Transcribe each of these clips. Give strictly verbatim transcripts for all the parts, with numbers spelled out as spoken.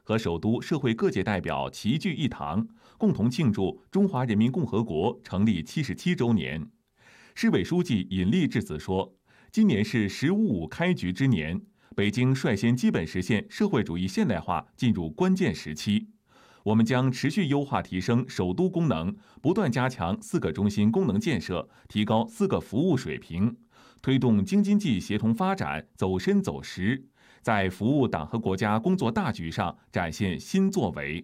和首都社会各界代表齐聚一堂，共同庆祝中华人民共和国成立七十七周年。市委书记尹力致辞说，今年是“十五五”开局之年，北京率先基本实现社会主义现代化进入关键时期。我们将持续优化提升首都功能，不断加强四个中心功能建设，提高四个服务水平，推动京津冀协同发展走深走实，在服务党和国家工作大局上展现新作为。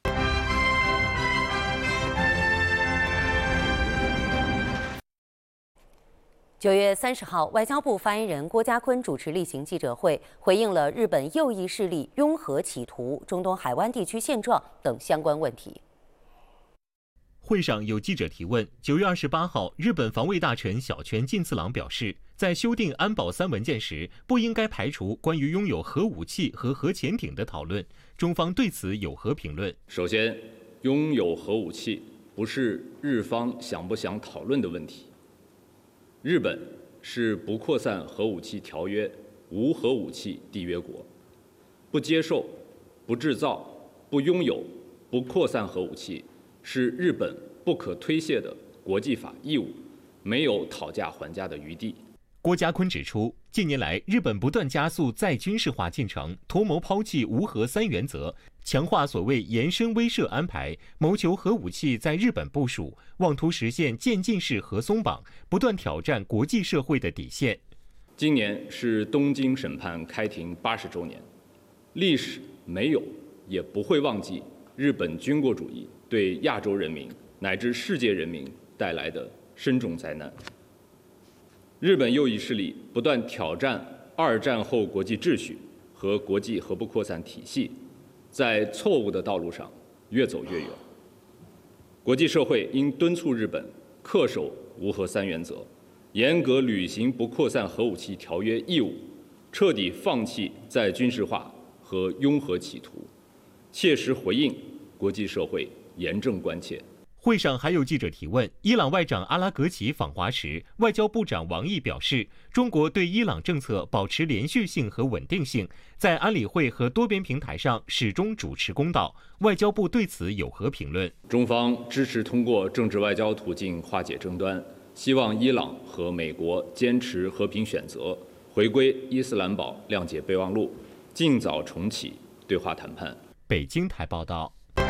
九月三十号，外交部发言人郭家坤主持例行记者会，回应了日本右翼势力拥核企图、中东海湾地区现状等相关问题。 会上有记者提问，九月二十八号，日本防卫大臣小泉进次郎表示，在修订安保三文件时，不应该排除关于拥有核武器和核潜艇的讨论。中方对此有何评论？ 首先，拥有核武器不是日方想不想讨论的问题。日本是不扩散核武器条约无核武器缔约国，不接受、不制造、不拥有、不扩散核武器是日本不可推卸的国际法义务，没有讨价还价的余地。 郭家坤指出，近年来日本不断加速再军事化进程，图谋抛弃无核三原则，强化所谓延伸威慑安排，谋求核武器在日本部署，妄图实现渐进式核松绑，不断挑战国际社会的底线。 今年是东京审判开庭八十周年，历史没有也不会忘记日本军国主义对亚洲人民乃至世界人民带来的深重灾难。日本右翼势力不断挑战二战后国际秩序和国际核不扩散体系，在错误的道路上越走越远。国际社会应敦促日本恪守无核三原则，严格履行不扩散核武器条约义务，彻底放弃再军事化和拥核企图，切实回应国际社会严正关切。 会上还有记者提问，伊朗外长阿拉格齐访华时，外交部长王毅表示，中国对伊朗政策保持连续性和稳定性，在安理会和多边平台上始终主持公道。外交部对此有何评论？ 中方支持通过政治外交途径化解争端，希望伊朗和美国坚持和平选择，回归伊斯兰堡谅解备忘录，尽早重启对话谈判。 北京台报道。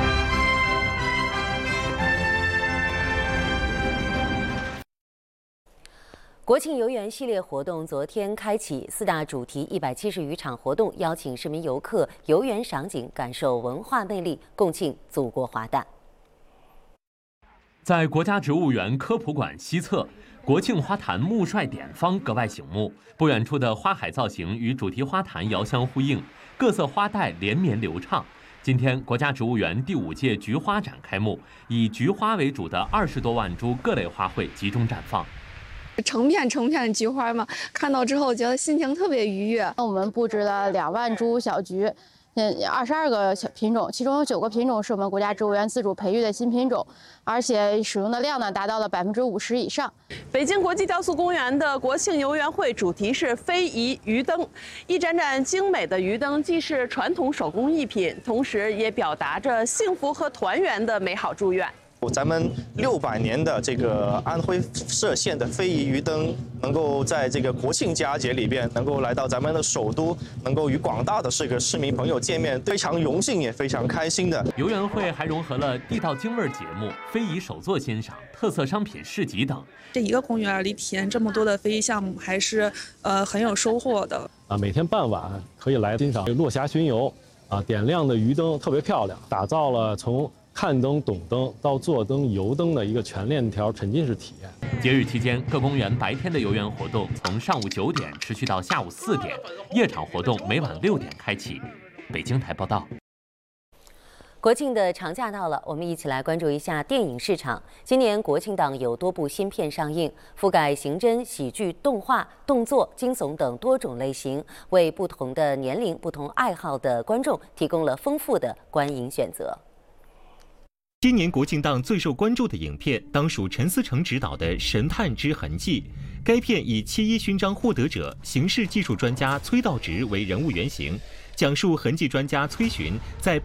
国庆游园系列活动昨天开启，四大主题一百七十余场活动，邀请市民游客游园赏景，感受文化魅力，共庆祖国华诞。 在国家植物园科普馆西侧，国庆花坛木帅典方格外醒目。不远处的花海造型与主题花坛遥相呼应，各色花带连绵流畅。今天，国家植物园第五届菊花展开幕，以菊花为主的二十多万株各类花卉集中绽放。 成片成片的菊花嘛，看到之后觉得心情特别愉悦。 我们布置了两万株小菊，嗯，二十二个小品种，其中有九个品种是我们国家植物园自主培育的新品种，而且使用的量呢达到了百分之五十以上。 北京国际雕塑公园的国庆游园会主题是非遗鱼灯，一盏盏精美的鱼灯既是传统手工艺品，同时也表达着幸福和团圆的美好祝愿。 咱们六百年的这个安徽歙县的非遗鱼灯，能够在这个国庆佳节里边，能够来到咱们的首都，能够与广大的这个市民朋友见面，非常荣幸也非常开心的。 游园会还融合了地道京味节目、非遗手作欣赏、特色商品市集等。 这一个公园里体验这么多的非遗项目，还是呃很有收获的。 啊，每天傍晚可以来欣赏落霞巡游，啊，点亮的鱼灯特别漂亮，打造了从看灯、懂灯到做灯、游灯的一个全链条沉浸式体验。 节日期间，各公园白天的游园活动从上午九点持续到下午四点，夜场活动每晚六点开启。北京台报道。 国庆的长假到了，我们一起来关注一下电影市场。今年国庆档有多部新片上映，覆盖刑侦、喜剧、动画、动作、惊悚等多种类型，为不同的年龄、不同爱好的观众提供了丰富的观影选择。 今年国庆档最受关注的影片当属陈思诚执导的《神探之痕迹》。该片以七一勋章获得者、刑事技术专家崔道直为人物原型，讲述痕迹专家崔寻在